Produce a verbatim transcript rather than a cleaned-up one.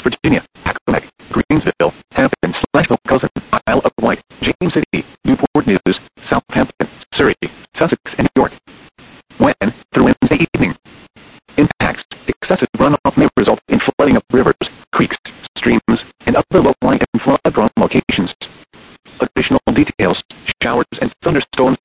Virginia, Accomack, Greensville, Hampton, Slashville, Cousin, Isle of Wight, James City, Newport News, Southampton, Surrey, Sussex, and York. When, through Wednesday evening. Impacts. Excessive runoff may result in flooding of rivers, creeks, streams, and other low-lying and flood-prone locations. Additional details. Showers and thunderstorms